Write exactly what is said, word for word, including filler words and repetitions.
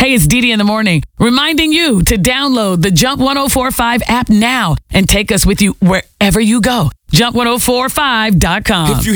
Hey, it's Dee Dee in the morning, reminding you to download the Jump ten forty-five app now and take us with you wherever you go. jump ten forty-five dot com. If you